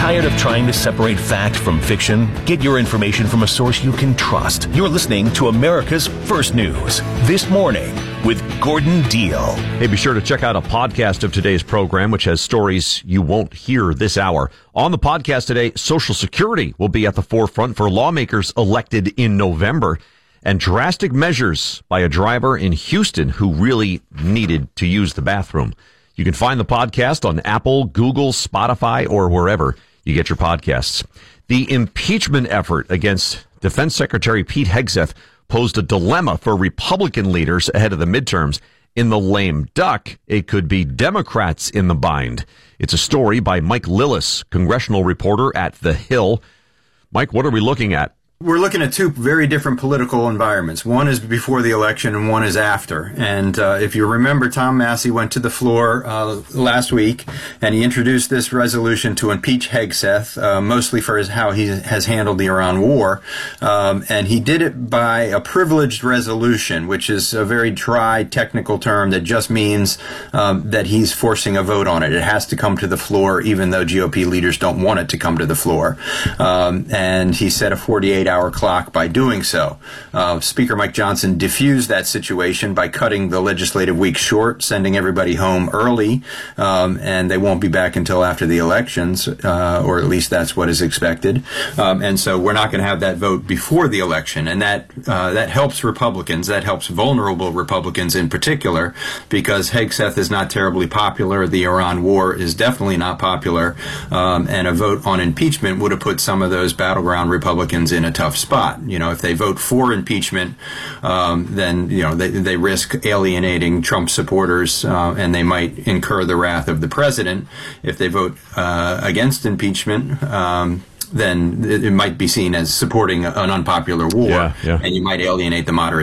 Tired of trying to separate fact from fiction? Get your information from a source you can trust. You're listening to America's First News This Morning with Gordon Deal. Hey, be sure to check out a podcast of today's program, which has stories you won't hear this hour. On the podcast today, Social Security will be at the forefront for lawmakers elected in November, and drastic measures by a driver in Houston who really needed to use the bathroom. You can find the podcast on Apple, Google, Spotify, or wherever you get your podcasts. The impeachment effort against Defense Secretary Pete Hegseth posed a dilemma for Republican leaders ahead of the midterms. In the lame duck, it could be Democrats in the bind. It's a story by Mike Lillis, congressional reporter at The Hill. Mike, what are we looking at? We're looking at two very different political environments. One is before the election and one is after. And if you remember, Tom Massie went to the floor last week and he introduced this resolution to impeach Hegseth, mostly for how he has handled the Iran war. And he did it by a privileged resolution, which is a very dry technical term that just means that he's forcing a vote on it. It has to come to the floor, even though GOP leaders don't want it to come to the floor. And he set a 48-hour clock by doing so. Speaker Mike Johnson diffused that situation by cutting the legislative week short, sending everybody home early, and they won't be back until after the elections, or at least that's what is expected. And so we're not going to have that vote before the election, and that helps Republicans. That helps vulnerable Republicans in particular, because Hegseth is not terribly popular. The Iran war is definitely not popular, and a vote on impeachment would have put some of those battleground Republicans in a tough spot. You know, if they vote for impeachment, then, you know, they risk alienating Trump supporters, and they might incur the wrath of the president. If they vote against impeachment, then it might be seen as supporting an unpopular war, and you might alienate the moderate